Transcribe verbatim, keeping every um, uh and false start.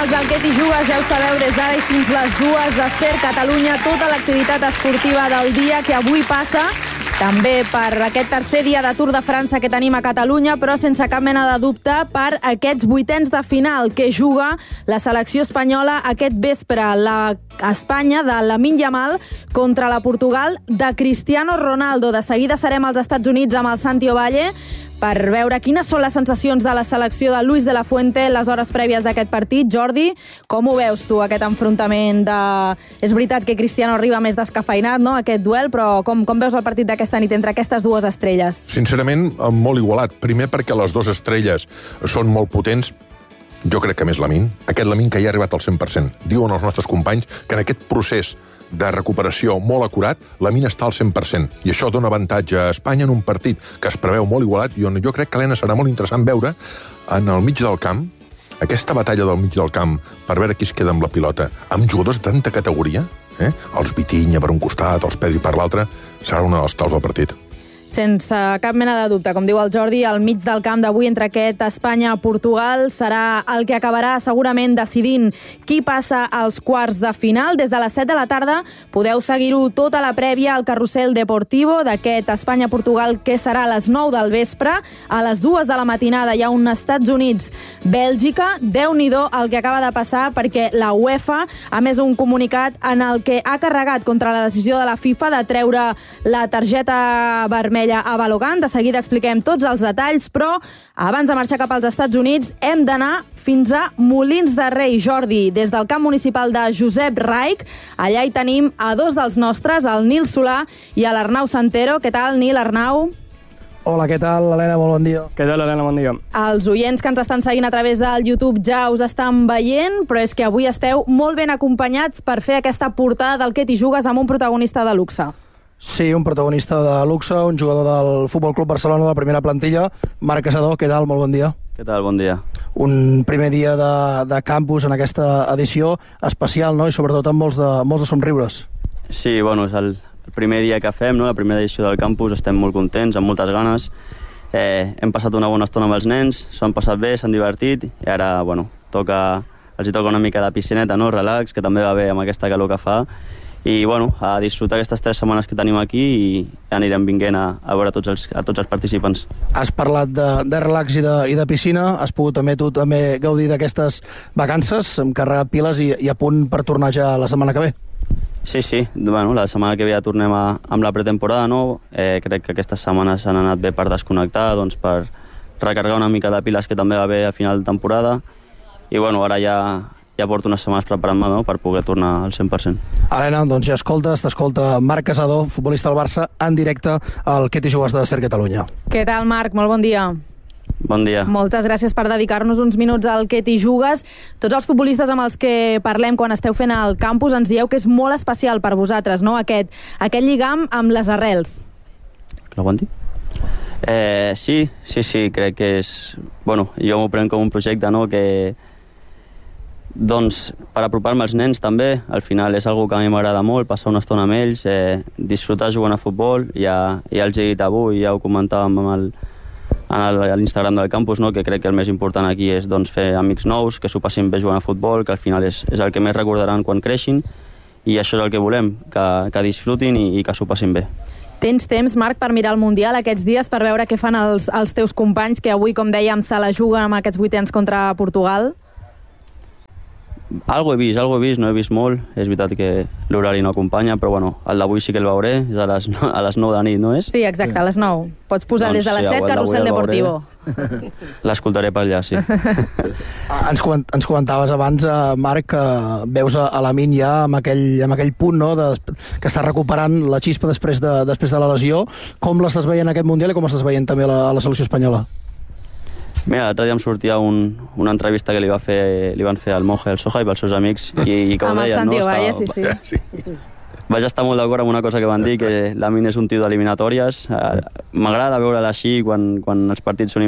Jugues, el Què t'hi jugues, ja ho sabeu, des d'ara i fins les dues de Ser Catalunya, tota l'activitat esportiva del dia que avui passa també per aquest tercer dia de Tour de França que tenim a Catalunya, però sense cap mena de dubte per aquests vuitens de final que juga la selecció espanyola aquest vespre. La Espanya de Lamine Yamal contra la Portugal de Cristiano Ronaldo. De seguida serem als Estats Units amb el Santi Ovalle per veure quines són les sensacions de la selecció de Luis de la Fuente les hores prèvies d'aquest partit. Jordi, com ho veus tu, aquest enfrontament de... És veritat que Cristiano arriba més descafeinat, no?, aquest duel, però com, com veus el partit d'aquesta nit entre aquestes dues estrelles? Sincerament, molt igualat. Primer perquè les dues estrelles són molt potents. Jo crec que més Lamine. Aquest Lamine que ja ha arribat al cent per cent. Diuen els nostres companys que en aquest procés de recuperació molt acurat, Lamine està al cent per cent. I això dona avantatge a Espanya en un partit que es preveu molt igualat i on jo crec que, Helena, serà molt interessant veure en el mig del camp, aquesta batalla del mig del camp per veure qui es queda amb la pilota, amb jugadors de tanta categoria, eh? Els Vitinha per un costat, els Pedri per l'altre, serà una de les claus del partit. Sense cap mena de dubte, com diu el Jordi, al mig del camp d'avui entre aquest Espanya-Portugal serà el que acabarà segurament decidint qui passa als quarts de final. Des de les set de la tarda podeu seguir-ho tota la prèvia al carrusel deportivo d'aquest Espanya-Portugal que serà a les nou del vespre. A les dues de la matinada hi ha un Estats Units-Bèlgica. Déu-n'hi-do el que acaba de passar, perquè la UEFA ha emès un comunicat en el que ha carregat contra la decisió de la FIFA de treure la targeta vermella a Balogan. De seguida expliquem tots els detalls, però abans de marxar cap als Estats Units hem d'anar fins a Molins de Rei. Jordi, des del camp municipal de Josep Raich, allà hi tenim a dos dels nostres, el Nil Solà i l'Arnau Santero. Què tal, Nil, Arnau? Hola, què tal, Helena? Molt bon dia. Què tal, Helena? Bon dia. Els oients que ens estan seguint a través del YouTube ja us estan veient, però és que avui esteu molt ben acompanyats per fer aquesta portada del Què t'hi jugues amb un protagonista de luxe. Sí, un protagonista de luxe, un jugador del Futbol Club Barcelona de la primera plantilla, Marc Casador. Què tal? Molt bon dia. Què tal? Bon dia. Un primer dia de, de campus en aquesta edició especial, no?, i sobretot amb molts de, molts de somriures. Sí, bueno, és el, el primer dia que fem, no?, la primera edició del campus. Estem molt contents, amb moltes ganes. Eh, hem passat una bona estona amb els nens, s'han passat bé, s'han divertit, i ara, bueno, toca, els hi toca una mica de piscineta, no?, relax, que també va bé amb aquesta calor que fa. I, bueno, a disfrutar aquestes tres setmanes que tenim aquí i anirem vinguent a, a veure tots els, a tots els participants. Has parlat de, de relax i de, i de piscina. Has pogut també tu també gaudir d'aquestes vacances, amb carregat piles i, i a punt per tornar ja la setmana que ve? Sí, sí. Bueno, la setmana que ve ja tornem a, amb la pretemporada, no? Eh, crec que aquestes setmanes han anat bé per desconnectar, doncs per recarregar una mica de piles, que també va bé a final de temporada. I, bueno, ara ja... ja porto unes setmanes preparant-me, no?, per poder tornar al cent per cent. Helena, doncs ja escoltes, t'escolta Marc Casador, futbolista del Barça, en directe al Què t'hi jugues de Ser Catalunya. Què tal, Marc? Molt bon dia. Bon dia. Moltes gràcies per dedicar-nos uns minuts al Què t'hi jugues. Tots els futbolistes amb els que parlem quan esteu fent el campus ens dieu que és molt especial per vosaltres, no?, aquest, aquest lligam amb les arrels. Que l'aguanti? Eh, sí, sí, sí, crec que és... Bueno, jo m'ho prenc com un projecte, no?, que... Doncs per apropar-me als nens també, al final és algo que a mi m'agrada molt, passar una estona amb ells, eh, disfrutar jugant a futbol. Ja, ja els he dit avui, ja ho comentàvem amb el, en l'Instagram del campus, no?, que crec que el més important aquí és, doncs, fer amics nous, que s'ho passin bé jugant a futbol, que al final és, és el que més recordaran quan creixin, i això és el que volem, que, que disfrutin i, i que s'ho passin bé. Tens temps, Marc, per mirar el Mundial aquests dies, per veure què fan els, els teus companys, que avui, com dèiem, se la juguen amb aquests vuitens contra Portugal? Algo he vist, algo he vist, no he vist molt. És veritat que l'horari no acompanya, però bueno, el d'avui sí que el veuré, és a les, a les nou de nit, no és? Sí, exacte, a les nou. Pots posar doncs, des de les set, sí, Carrusel Deportivo. L'escoltaré per allà, sí. ens, coment, ens comentaves abans, eh, Marc, que veus a, a Lamine ja amb aquell, amb aquell punt, no?, de, que està recuperant la xispa després de, després de la lesió. Com l'estàs veient aquest Mundial i com l'estàs veient també a la, a la selecció espanyola? Mira, l'altre dia em sortia un, una entrevista que li, va fer, li van fer al Monje, al Soja i pels seus amics, i, i que ho deien, no? Estava... sí, sí. sí. Vaig estar molt d'acord amb una cosa que van dir, que Lamine és un tio d'eliminatòries. M'agrada veure'l així quan, quan els partits són